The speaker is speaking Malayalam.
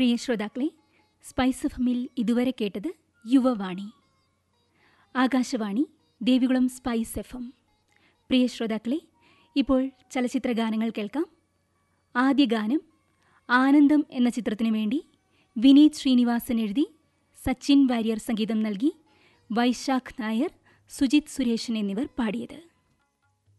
പ്രിയ ശ്രോതാക്കളെ, സ്പൈസ് എഫ് എമ്മിൽ ഇതുവരെ കേട്ടത് Yuvavani. Akashvani Devikulam spice F M. പ്രിയ ശ്രോതാക്കളെ, ഇപ്പോൾ ചലച്ചിത്ര ഗാനങ്ങൾ കേൾക്കാം. ആദ്യ ഗാനം ആനന്ദം എന്ന ചിത്രത്തിനു വേണ്ടി വിനീത് ശ്രീനിവാസൻ എഴുതി സച്ചിൻ വാര്യർ സംഗീതം നൽകി വൈശാഖ് നായർ, സുജിത് സുരേഷൻ എന്നിവർ പാടിയത്.